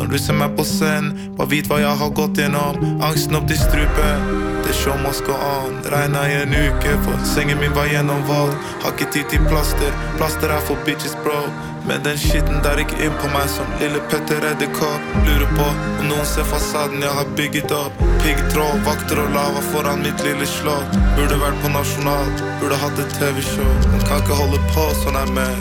Når du ser meg på scenen, bare vit hva jeg har gått gjennom. Angsten opp til strupen, det show must go on. Regnet I en uke, for sengen min var gjennom valg. Har ikke tid til plaster, plaster for bitches bro. Men den skitten der ikke inn på meg som lille Petter Edderkopp. Lurer på om noen ser fasaden jeg har bygget opp. Piggtråd, vakter og lava foran mitt lille slott. Burde vært på nasjonal, burde hatt et TV-show. Men kan ikke holde på sånn mer.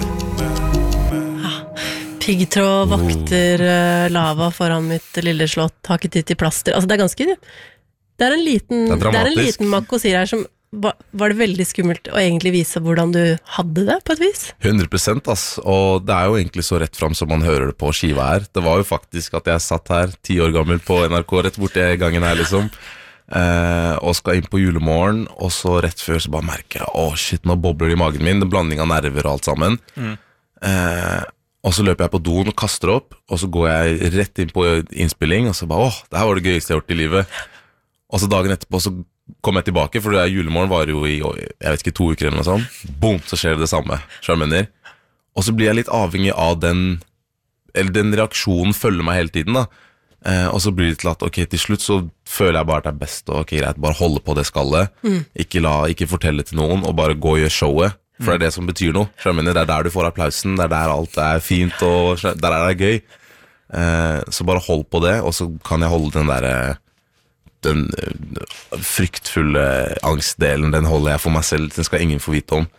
Piggtråd, vakter, lava foran mitt lille slott. Har ikke tid til plaster. Altså det ganske... Det er en liten Mako sier her som... Var det veldig skummelt å egentlig vise hvordan du hadde det på et vis? 100% ass, og det jo egentlig så rett frem som man hører det på skiva her. Det var jo faktisk at jeg satt her 10 år gammel på NRK rett borte I gangen her liksom, og skal inn på julemorgen, og så rett før så bare merker jeg, shit, nå bobler det I magen min, det blanding av nerver og alt sammen. Og så løper jeg på doen og kaster opp, og så går jeg rett inn på innspilling, og så bare, det her var det gøyeste jeg har gjort I livet. Og så dagen etterpå så kom jeg tilbake, for julemorgen var jo I, jeg vet ikke, 2 uker eller noe sånt. Boom, så skjer det samme, skjønner. Og så blir jeg litt avhengig av den reaksjonen følger meg hele tiden da. Og så blir det til at, ok, til slutt så føler jeg bare at det best, og ok, greit, bare holde på det skallet, ikke fortelle til noen, og bare gå og gjøre showet, for det som betyr noe, skjønner. Det der du får applausen, det der alt fint, og der det gøy. Så bare hold på det, og så kan jeg holde den fryktfulle angstdelen, den holder jeg for meg selv, den skal ingen få vite om.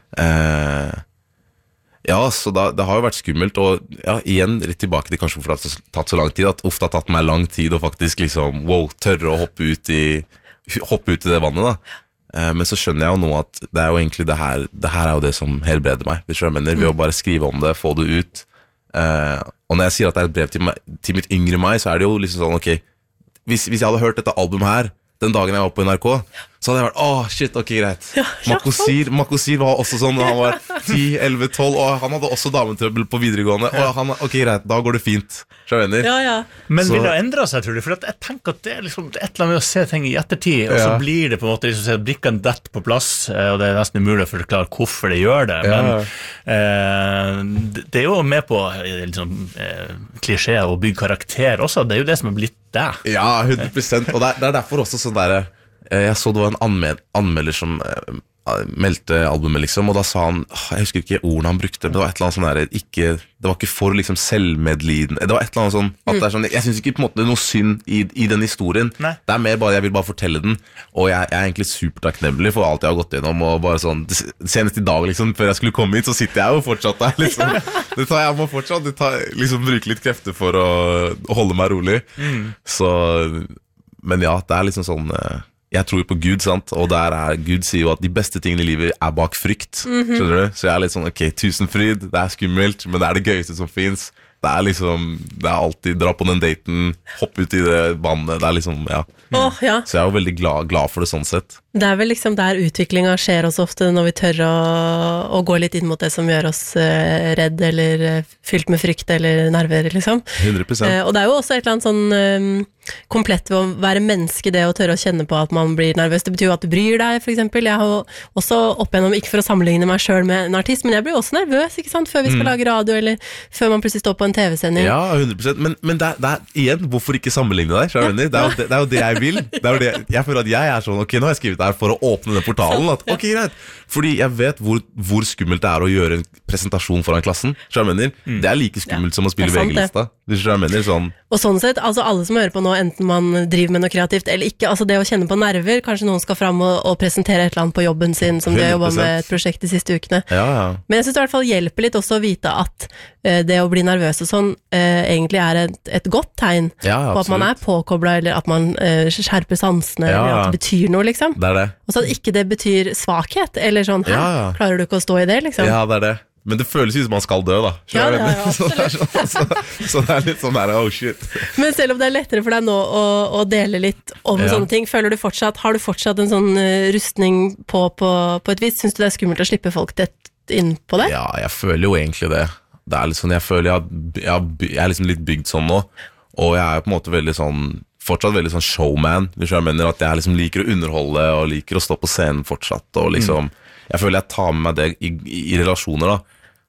Ja, så det har jo vært skummelt, og ja, igjen, litt tilbake til kanskje hvorfor det har tatt så lang tid, at ofte har tatt meg lang tid å faktisk liksom, tørre å hoppe ut I det vannet da. Men så skjønner jeg jo nå at det jo egentlig det her jo det som helbreder meg, hvis jeg mener, ved å bare skrive om det, få det ut. Og når jeg sier at det et brev til mitt yngre meg, så det jo liksom sånn, ok, hvis jeg hadde hørt dette albumet her den dagen jeg var på NRK, så hadde jeg vært, shit, ok, greit. Mako Sir var også sånn, han var 10, 11, 12, og han hadde også dametrøbbel på videregående, og han, ok, greit, da går det fint. Skjønner? Men vil det endre seg, tror du? For jeg tenker at det liksom et eller annet med å se ting I ettertid, og så blir det på en måte liksom at brikken dett på plass, og det nesten umulig å forklare hvorfor det gjør det, men det jo med på liksom, klisjé og bygge karakter også, det jo det som blitt det. Ja, 100%, og det derfor også sånn der, jeg så det var en anmelder som meldte albumet liksom, og da sa han, jeg husker ikke ordene han brukte, men det var et eller annet sånn der, det var ikke for liksom selvmedliden, det var et eller annet sånn, at det sånn, jeg synes ikke på en måte det noe synd I den historien, det mer bare, jeg vil bare fortelle den, og jeg egentlig supertakknemlig for alt jeg har gått gjennom, og bare sånn, senest I dag liksom, før jeg skulle komme hit, så sitter jeg jo fortsatt der liksom, jeg må fortsatt liksom bruke litt krefter for å holde meg rolig, så, men ja, det liksom sånn, jeg tror på Gud, sant? Og Gud sier jo at de beste tingene I livet bak frykt, skjønner du? Så jeg litt sånn, ok, tusenfryd, det skummelt, men det gøyeste som finnes. Det liksom, det alltid dra på den daten, hoppe ut I det vannet, det liksom, ja. Så jeg jo veldig glad for det sånn sett. Det vel liksom der utviklingen skjer også ofte, når vi tør å gå litt inn mot det som gjør oss redd, eller fylt med frykt, eller nerver, liksom. 100%. Og det jo også et eller annet sånn komplett ved å være menneske, det å tørre å kjenne på at man blir nervøs. Det betyr jo at du bryr deg, for eksempel. Jeg har også opp igjennom, ikke for å sammenligne meg selv med en artist, men jeg blir også nervøs, ikke sant? Før vi skal lage radio, eller før man plutselig står på en TV-sending. Ja, 100%. Men det igjen, hvorfor ikke sammenligne deg? Det jo det jeg vil. Det jo det, jeg føler at jeg sånn, ok, nå har jeg skrevet det her for å åpne den portalen, at ok, greit. Fordi jeg vet hvor skummelt det å gjøre en presentasjon foran klassen. Det like skummelt som å spille VG-lista. Sånn. Og sånn sett, altså alle som hører på nå, enten man driver med noe kreativt eller ikke, altså det å kjenne på nerver, kanskje noen skal frem og presentere et eller annet på jobben sin, som de har jobbet med et prosjekt de siste ukene. Men jeg synes det I hvert fall hjelper litt også å vite at det å bli nervøs og sånn, egentlig et godt tegn på at man påkoblet, eller at man skjerper sansene, eller at det betyr noe, liksom. Det det. Og så at ikke det betyr svakhet, eller sånn, klarer du ikke å stå I det, liksom? Ja, det det. Men det føles ut som man skal dø da. Ja, absolutt. Så det litt sånn der, oh shit. Men selv om det lettere for deg nå å dele litt om sånne ting, har du fortsatt en sånn rustning på et vis? Synes du det skummelt å slippe folk tett inn på det? Ja, jeg føler jo egentlig det. Det litt sånn, jeg føler jeg liksom litt bygd sånn nå, og jeg på en måte veldig sånn, fortsatt veldig sånn showman, hvis jeg mener at jeg liksom liker å underholde, og liker å stå på scenen fortsatt, og liksom, jeg føler jeg tar med meg det I relasjoner da,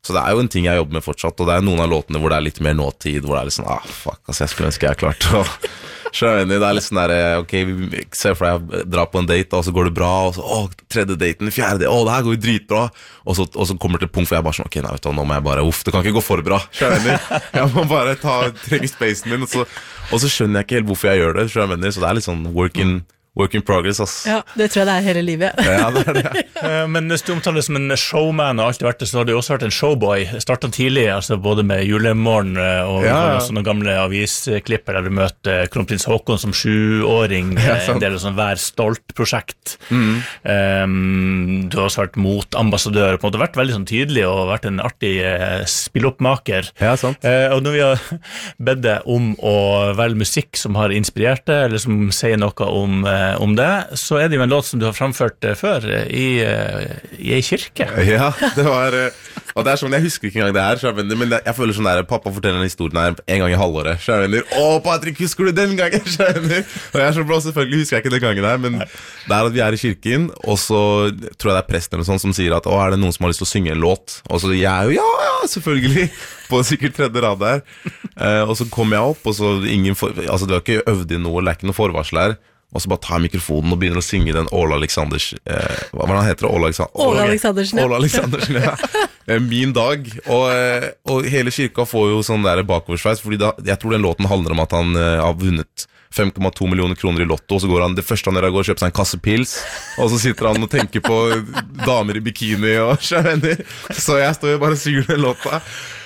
Så det jo en ting jeg jobber med fortsatt, og det noen av låtene hvor det litt mer nåtid, hvor det litt sånn, fuck, altså jeg skulle ønske jeg klart å skjønne, det litt sånn der, ok, se for deg jeg drar på en date, og så går det bra, og så, tredje daten, fjerde, det her går jo dritbra, og så kommer det til et punkt hvor jeg bare sånn, ok, nei, vet du, nå må jeg bare, det kan ikke gå for bra, skjønner, jeg må bare trenge spacen min, og så skjønner jeg ikke helt hvorfor jeg gjør det, skjønner, så det litt sånn work in progress, ass. Ja, det tror jeg det hele livet. Ja, det. Men hvis du omtaler det som en showman og alt det vært, så har du også vært en showboy. Startet tidlig, altså både med Julemorgen og også noen gamle avisklipper der du møter kronprins Håkon som 7-åring, en del av sånn Vær stolt-prosjekt. Du har også vært motambassadør, på en måte vært veldig sånn tydelig og vært en artig spilloppmaker. Ja, sant. Og når vi har bedt deg om å velge musikk som har inspirert deg, eller som sier noe om det, så det jo en låt som du har framført før i en kirke. Ja, det var og det sånn, jeg husker ikke engang det her, men jeg føler sånn der, pappa forteller den historien her en gang i halvåret, Patrick, husker du den gangen, og jeg så bra, selvfølgelig husker jeg ikke den gangen her, men det at vi i kirken, og så tror jeg det presten eller sånn som sier at, det noen som har lyst til å synge en låt, og så jeg jo, ja, selvfølgelig, på sikkert tredje rad der, og så kom jeg opp, og så altså det var ikke øvd inn noe, det ikke noe forvarsel her, og så bare tar mikrofonen og begynner å synge den Åla Aleksanders hva heter det? Åla Aleksandersen, ja. Min dag, og hele kirka får jo sånn der bakoversveis, fordi jeg tror den låten handler om at han har vunnet 5,2 millioner kroner i lotto, og så går han, det første han gjør går og kjøper seg en kasse pils, og så sitter han og tenker på damer i bikini og skjønner, så jeg står jo bare og synger den låta.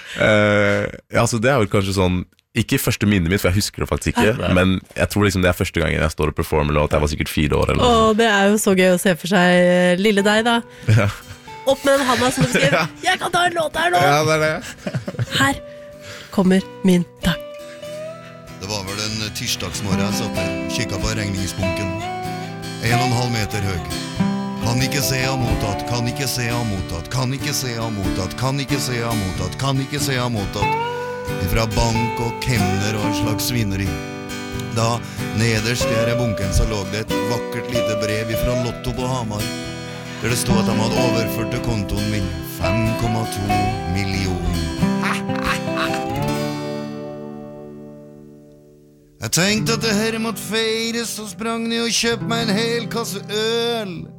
Ja, så det vel kanskje sånn ikke første minnet mitt, for jeg husker det faktisk ikke, men jeg tror liksom det første gangen jeg står og performer låt, jeg var sikkert 4 år eller noe. Det jo så gøy å se for seg lille deg da. Ja. Opp med den handa som du skrev, jeg kan ta en låt her nå! Ja, det. Her kommer min dag. Det var vel en tirsdagsmorgen jeg satt der, kikket på regningsbunken. 1,5 meter høy. Kan ikke se ha mottatt, kan ikke se ha mottatt, kan ikke se ha mottatt, kan ikke se ha mottatt, kan ikke se ha mottatt. Fra bank og kemner og en slags svineri. Da nederst der i bunken så lå det et vakkert lite brev fra Lotto på Hamar, der det stod at de hadde overført til kontoen min 5,2 millioner. Jeg tenkte at det her måtte feires, så sprang ned og kjøpte meg en hel kasse øl.